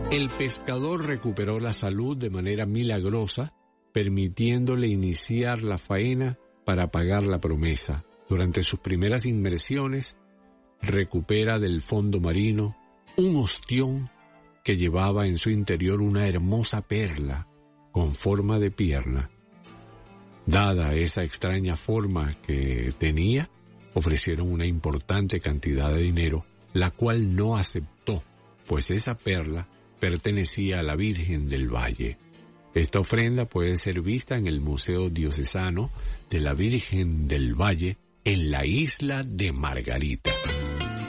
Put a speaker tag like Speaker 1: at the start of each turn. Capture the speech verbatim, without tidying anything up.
Speaker 1: El pescador recuperó la salud de manera milagrosa, permitiéndole iniciar la faena para pagar la promesa. Durante sus primeras inmersiones, recupera del fondo marino un ostión que llevaba en su interior una hermosa perla con forma de pierna. Dada esa extraña forma que tenía, ofrecieron una importante cantidad de dinero, la cual no aceptó, pues esa perla pertenecía a la Virgen del Valle. Esta ofrenda puede ser vista en el Museo Diocesano de la Virgen del Valle en la isla de Margarita.